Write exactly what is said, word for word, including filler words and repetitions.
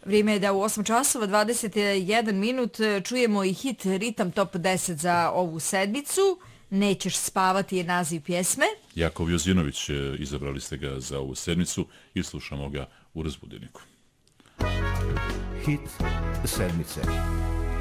Vrijeme je da u osam časova dvadeset jedan minut čujemo i hit Ritam Top deset za ovu sedmicu. Nećeš spavati je naziv pjesme. Jakov Jozinović, izabrali ste ga za ovu sedmicu i slušamo ga u Razbudeniku. Hit sedmice.